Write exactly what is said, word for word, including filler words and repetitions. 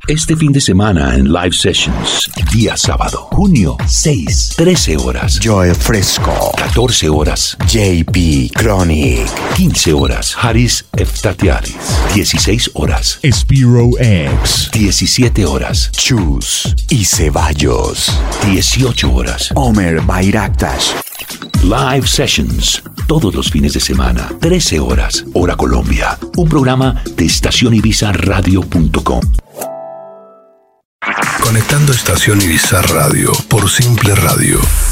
Este fin de semana en Live Sessions, día sábado, junio seis, trece horas. Joel Fresco. catorce horas. J P Chronic. quince horas. Haris Eftatiaris. dieciséis horas. Spiro X. diecisiete horas. Chus y Ceballos. dieciocho horas. Omer Bayraktash. Live Sessions, todos los fines de semana, trece horas, hora Colombia. Un programa de estación ibiza radio punto com. Conectando Estación Ibiza Radio por Simple Radio.